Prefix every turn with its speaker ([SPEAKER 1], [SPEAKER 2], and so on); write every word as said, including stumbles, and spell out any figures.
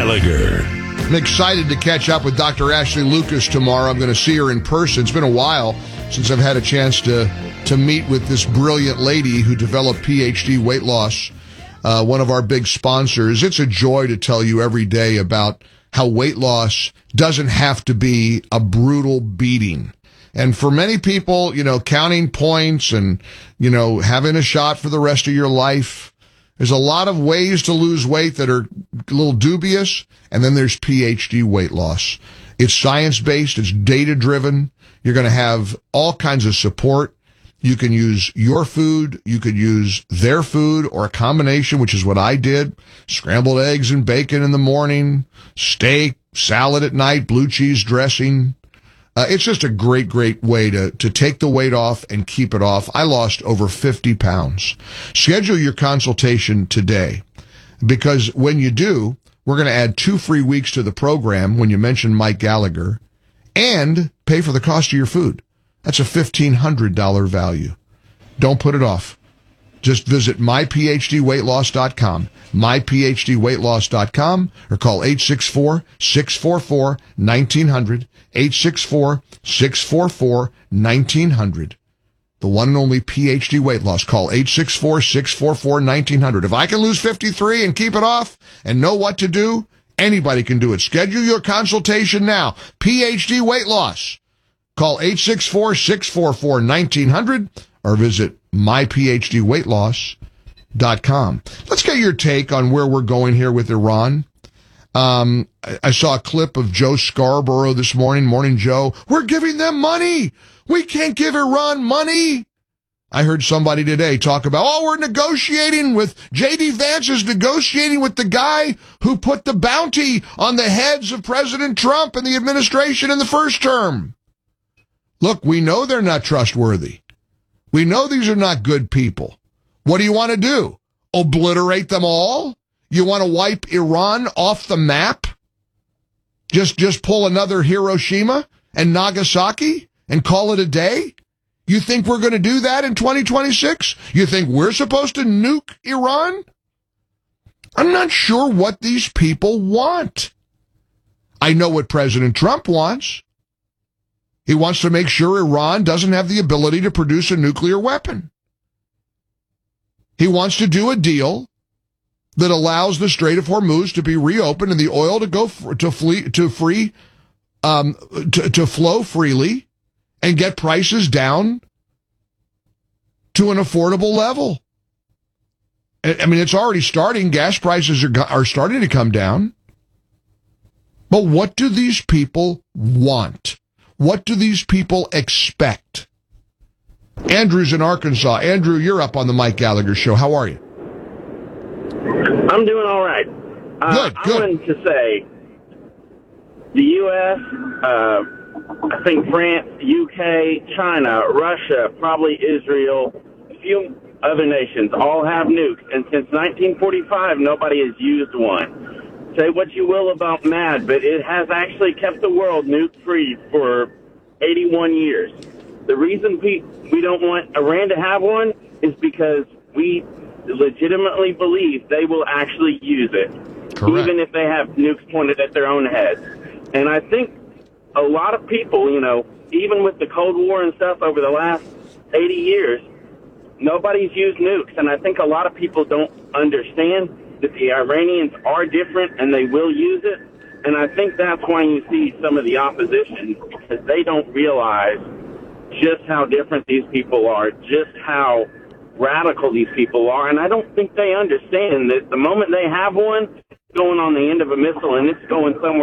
[SPEAKER 1] Gallagher.
[SPEAKER 2] I'm excited to catch up with Doctor Ashley Lucas tomorrow. I'm going to see her in person. It's been a while since I've had a chance to, to meet with this brilliant lady who developed P H D weight loss, uh, one of our big sponsors. It's a joy to tell you every day about how weight loss doesn't have to be a brutal beating. And for many people, you know, counting points and, you know, having a shot for the rest of your life, there's a lot of ways to lose weight that are a little dubious, and then there's P H D weight loss. It's science-based, it's data-driven. You're going to have all kinds of support. You can use your food, you could use their food, or a combination, which is what I did. Scrambled eggs and bacon in the morning, steak, salad at night, blue cheese dressing. Uh, it's just a great, great way to, to take the weight off and keep it off. I lost over fifty pounds. Schedule your consultation today, because when you do, we're going to add two free weeks to the program when you mention Mike Gallagher, and pay for the cost of your food. That's a fifteen hundred dollars value. Don't put it off. Just visit my p h d weight loss dot com, my p h d weight loss dot com, or call eight six four, six four four, one nine zero zero, eight six four, six four four, one nine zero zero. The one and only P H D weight loss. Call eight six four, six four four, one nine zero zero. If I can lose fifty-three and keep it off and know what to do, anybody can do it. Schedule your consultation now. P H D weight loss. Call eight six four, six four four, one nine zero zero or visit my p h d weight loss dot com. Let's get your take on where we're going here with Iran. Um, I, I saw a clip of Joe Scarborough this morning. Morning, Joe. We're giving them money. We can't give Iran money. I heard somebody today talk about, oh, we're negotiating with, J D Vance is negotiating with the guy who put the bounty on the heads of President Trump and the administration in the first term. Look, we know they're not trustworthy. We know these are not good people. What do you want to do? Obliterate them all? You want to wipe Iran off the map? Just, just pull another Hiroshima and Nagasaki and call it a day? You think we're going to do that in twenty twenty-six? You think we're supposed to nuke Iran? I'm not sure what these people want. I know what President Trump wants. He wants to make sure Iran doesn't have the ability to produce a nuclear weapon. He wants to do a deal that allows the Strait of Hormuz to be reopened and the oil to go f- to flee to free um, to, to flow freely and get prices down to an affordable level. I mean, it's already starting. Gas prices are are starting to come down. But what do these people want? What do these people expect? Andrew's in Arkansas. Andrew, you're up on the Mike Gallagher Show. How are you?
[SPEAKER 3] I'm doing all right. Uh,
[SPEAKER 2] Good, good.
[SPEAKER 3] I wanted to say the U S, uh, I think France, U K, China, Russia, probably Israel, a few other nations all have nukes. And since nineteen forty-five, nobody has used one. Say what you will about MAD, but it has actually kept the world nuke-free for eighty-one years. The reason we, we don't want Iran to have one is because we legitimately believe they will actually use it,
[SPEAKER 2] Correct.
[SPEAKER 3] even if they have nukes pointed at their own heads. And I think a lot of people, you know, even with the Cold War and stuff over the last eighty years, nobody's used nukes. And I think a lot of people don't understand that the Iranians are different and they will use it. And I think that's why you see some of the opposition, because they don't realize just how different these people are, just how radical these people are. And I don't think they understand that the moment they have one, it's going on the end of a missile and it's going somewhere